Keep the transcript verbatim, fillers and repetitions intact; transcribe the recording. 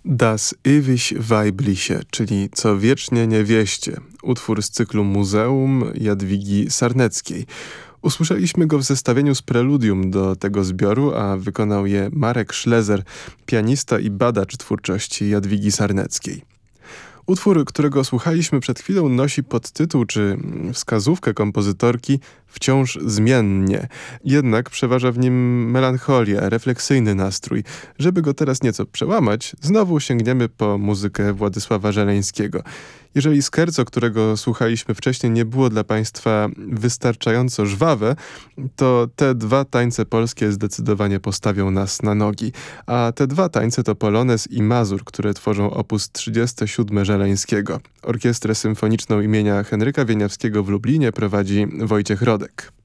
Das ewig Weibliche, czyli Co wiecznie niewieście, utwór z cyklu Muzeum Jadwigi Sarneckiej. Usłyszeliśmy go w zestawieniu z preludium do tego zbioru, a wykonał je Marek Szlezer, pianista i badacz twórczości Jadwigi Sarneckiej. Utwór, którego słuchaliśmy przed chwilą, nosi podtytuł czy wskazówkę kompozytorki Wciąż zmiennie. Jednak przeważa w nim melancholia, refleksyjny nastrój. Żeby go teraz nieco przełamać, znowu sięgniemy po muzykę Władysława Żeleńskiego. Jeżeli scherzo, którego słuchaliśmy wcześniej, nie było dla Państwa wystarczająco żwawe, to te dwa tańce polskie zdecydowanie postawią nas na nogi. A te dwa tańce to Polonez i Mazur, które tworzą opus trzydziesty siódmy Żeleńskiego. Orkiestrę symfoniczną imienia Henryka Wieniawskiego w Lublinie prowadzi Wojciech Rodek.